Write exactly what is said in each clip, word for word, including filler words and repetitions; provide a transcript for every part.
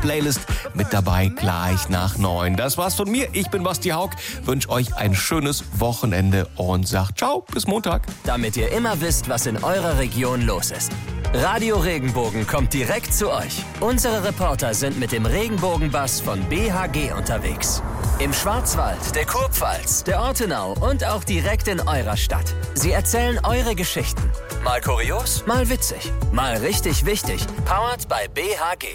Playlist mit dabei gleich nach neun. Das war's von mir. Ich bin Basti Haug. Wünsche euch ein schönes Wochenende und sag ciao, bis Montag. Damit ihr immer wisst, was in eurer Region los ist. Radio Regenbogen kommt direkt zu euch. Unsere Reporter sind mit dem Regenbogenbus von B H G unterwegs. Im Schwarzwald, der Kurpfalz, der Ortenau und auch direkt in eurer Stadt. Sie erzählen eure Geschichten. Mal kurios, mal witzig, mal richtig wichtig. Powered by B H G.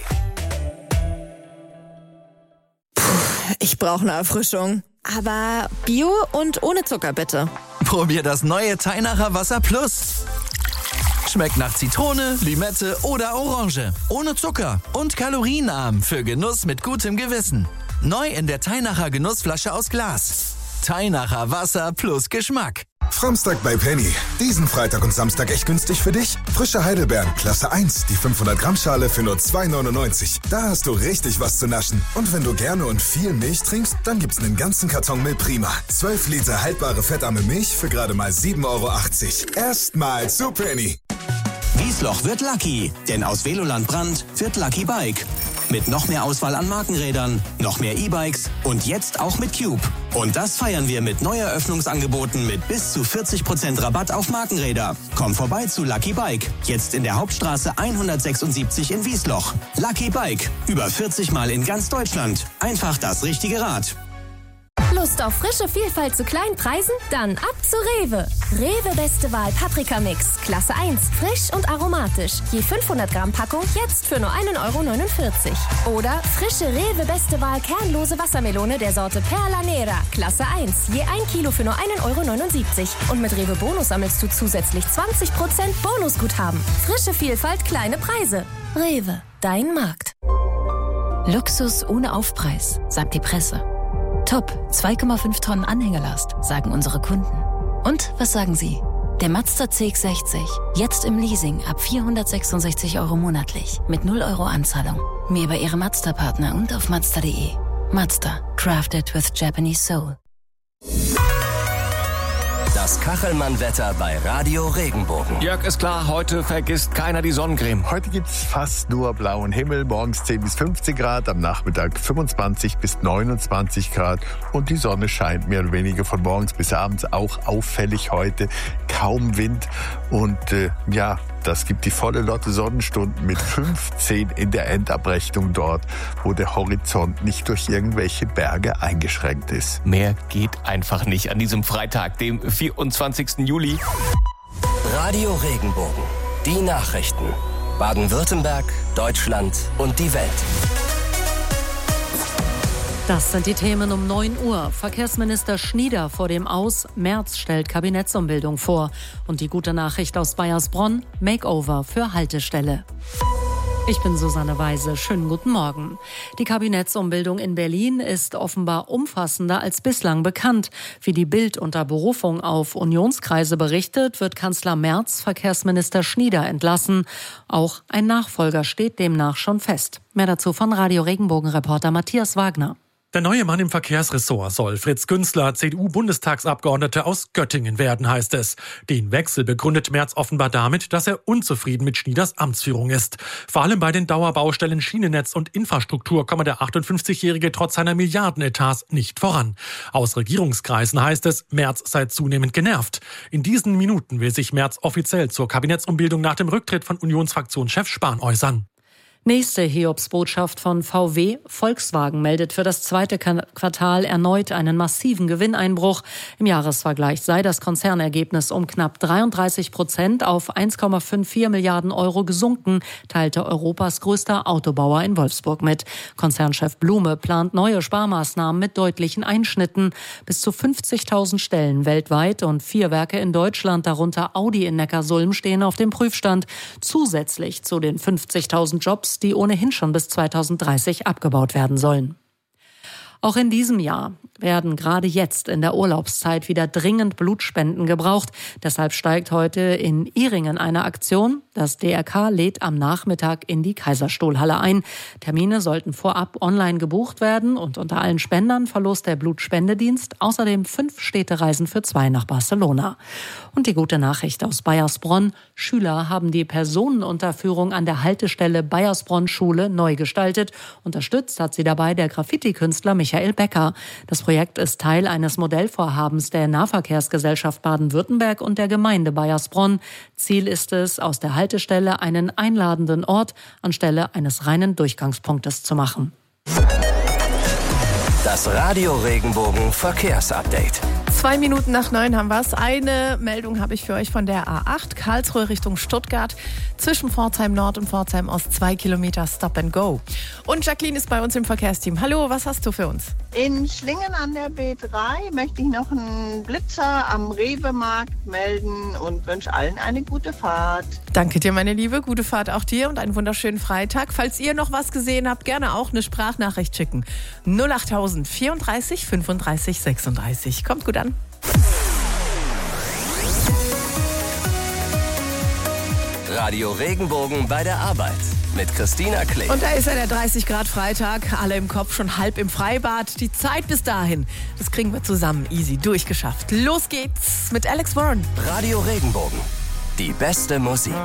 Puh, ich brauche eine Erfrischung. Aber Bio und ohne Zucker bitte. Probier das neue Teinacher Wasser Plus. Schmeckt nach Zitrone, Limette oder Orange. Ohne Zucker und kalorienarm für Genuss mit gutem Gewissen. Neu in der Teinacher Genussflasche aus Glas. Teinacher Wasser plus Geschmack. Framstag bei Penny. Diesen Freitag und Samstag echt günstig für dich. Frische Heidelbeeren, Klasse eins, die fünfhundert Gramm Schale für nur zwei neunundneunzig. Da hast du richtig was zu naschen. Und wenn du gerne und viel Milch trinkst, dann gibt's einen ganzen Karton Milprima. zwölf Liter haltbare fettarme Milch für gerade mal sieben Euro achtzig. Erstmal zu Penny. Wiesloch wird Lucky, denn aus Veloland Brand wird Lucky Bike. Mit noch mehr Auswahl an Markenrädern, noch mehr E-Bikes und jetzt auch mit Cube. Und das feiern wir mit Neueröffnungsangeboten mit bis zu vierzig Prozent Rabatt auf Markenräder. Komm vorbei zu Lucky Bike, jetzt in der Hauptstraße hundertsechsundsiebzig in Wiesloch. Lucky Bike, über vierzig Mal in ganz Deutschland. Einfach das richtige Rad. Lust auf frische Vielfalt zu kleinen Preisen? Dann ab zu Rewe. Rewe Beste Wahl Paprika Mix, Klasse eins, frisch und aromatisch. Je fünfhundert Gramm Packung jetzt für nur ein Euro neunundvierzig. Oder frische Rewe Beste Wahl kernlose Wassermelone der Sorte Perla Nera, Klasse eins, je ein Kilo für nur ein Euro neunundsiebzig. Und mit Rewe Bonus sammelst du zusätzlich zwanzig Prozent Bonusguthaben. Frische Vielfalt, kleine Preise. Rewe, dein Markt. Luxus ohne Aufpreis, sagt die Presse. Top, zwei Komma fünf Tonnen Anhängelast, sagen unsere Kunden. Und was sagen Sie? Der Mazda C X sechzig, jetzt im Leasing ab vierhundertsechsundsechzig Euro monatlich, mit null Euro Anzahlung. Mehr bei Ihrem Mazda-Partner und auf mazda punkt de. Mazda, crafted with Japanese soul. Das Kachelmann-Wetter bei Radio Regenbogen. Jörg, ist klar, heute vergisst keiner die Sonnencreme. Heute gibt's fast nur blauen Himmel, morgens zehn bis fünfzehn Grad, am Nachmittag fünfundzwanzig bis neunundzwanzig Grad und die Sonne scheint mehr oder weniger von morgens bis abends, auch auffällig heute, kaum Wind und äh, ja, das gibt die volle Lotte Sonnenstunden mit fünfzehn in der Endabrechnung dort, wo der Horizont nicht durch irgendwelche Berge eingeschränkt ist. Mehr geht einfach nicht an diesem Freitag, dem vierundzwanzigsten Juli. Radio Regenbogen. Die Nachrichten. Baden-Württemberg, Deutschland und die Welt. Das sind die Themen um neun Uhr. Verkehrsminister Schnieder vor dem Aus. Merz stellt Kabinettsumbildung vor. Und die gute Nachricht aus Baiersbronn. Makeover für Haltestelle. Ich bin Susanne Weise. Schönen guten Morgen. Die Kabinettsumbildung in Berlin ist offenbar umfassender als bislang bekannt. Wie die Bild unter Berufung auf Unionskreise berichtet, wird Kanzler Merz Verkehrsminister Schnieder entlassen. Auch ein Nachfolger steht demnach schon fest. Mehr dazu von Radio Regenbogen-Reporter Matthias Wagner. Der neue Mann im Verkehrsressort soll Fritz Günzler, C D U-Bundestagsabgeordneter aus Göttingen werden, heißt es. Den Wechsel begründet Merz offenbar damit, dass er unzufrieden mit Schnieders Amtsführung ist. Vor allem bei den Dauerbaustellen Schienennetz und Infrastruktur komme der achtundfünfzigjährige trotz seiner Milliardenetats nicht voran. Aus Regierungskreisen heißt es, Merz sei zunehmend genervt. In diesen Minuten will sich Merz offiziell zur Kabinettsumbildung nach dem Rücktritt von Unionsfraktionschef Spahn äußern. Nächste Hiobsbotschaft von V W. Volkswagen meldet für das zweite Quartal erneut einen massiven Gewinneinbruch. Im Jahresvergleich sei das Konzernergebnis um knapp dreiunddreißig Prozent auf eins Komma vierundfünfzig Milliarden Euro gesunken, teilte Europas größter Autobauer in Wolfsburg mit. Konzernchef Blume plant neue Sparmaßnahmen mit deutlichen Einschnitten. Bis zu fünfzigtausend Stellen weltweit und vier Werke in Deutschland, darunter Audi in Neckarsulm, stehen auf dem Prüfstand. Zusätzlich zu den fünfzigtausend Jobs, die ohnehin schon bis zweitausenddreißig abgebaut werden sollen. Auch in diesem Jahr werden gerade jetzt in der Urlaubszeit wieder dringend Blutspenden gebraucht. Deshalb steigt heute in Ihringen eine Aktion. Das D R K lädt am Nachmittag in die Kaiserstuhlhalle ein. Termine sollten vorab online gebucht werden und unter allen Spendern verlost der Blutspendedienst außerdem fünf Städtereisen für zwei nach Barcelona. Und die gute Nachricht aus Baiersbronn. Schüler haben die Personenunterführung an der Haltestelle Baiersbronn-Schule neu gestaltet. Unterstützt hat sie dabei der Graffiti-Künstler Michael Becker. Das Projekt ist Teil eines Modellvorhabens der Nahverkehrsgesellschaft Baden-Württemberg und der Gemeinde Baiersbronn. Ziel ist es, aus der Haltestelle einen einladenden Ort anstelle eines reinen Durchgangspunktes zu machen. Das Radio Regenbogen Verkehrsupdate. Zwei Minuten nach neun haben wir es. Eine Meldung habe ich für euch von der A acht, Karlsruhe Richtung Stuttgart. Zwischen Pforzheim Nord und Pforzheim Ost zwei Kilometer Stop and Go. Und Jacqueline ist bei uns im Verkehrsteam. Hallo, was hast du für uns? In Schlingen an der B drei möchte ich noch einen Blitzer am Rewe-Markt melden und wünsche allen eine gute Fahrt. Danke dir, meine Liebe. Gute Fahrt auch dir und einen wunderschönen Freitag. Falls ihr noch was gesehen habt, gerne auch eine Sprachnachricht schicken. null achttausend vierunddreißig fünfunddreißig sechsunddreißig. Kommt gut an. Radio Regenbogen bei der Arbeit mit Christina Klee. Und da ist ja der dreißig Grad Freitag, alle im Kopf, schon halb im Freibad. Die Zeit bis dahin, das kriegen wir zusammen easy durchgeschafft. Los geht's mit Alex Warren. Radio Regenbogen, die beste Musik.